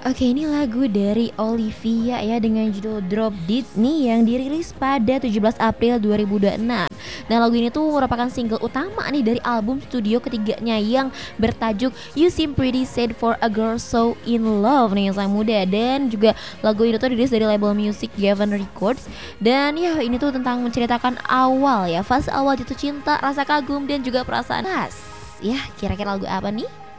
Oke, ini lagu dari Olivia ya dengan judul Drop Dead nih yang dirilis pada 17 April 2026. Nah, lagu ini tuh merupakan single utama nih dari album studio ketiganya yang bertajuk You Seem Pretty Sad for a Girl So In Love nih yang sang muda, dan juga lagu ini tuh dirilis dari label Music Given Records. Dan ya ini tuh tentang menceritakan awal ya, fase awal jatuh cinta, rasa kagum dan juga perasaan khas. Ya, kira-kira lagu apa nih?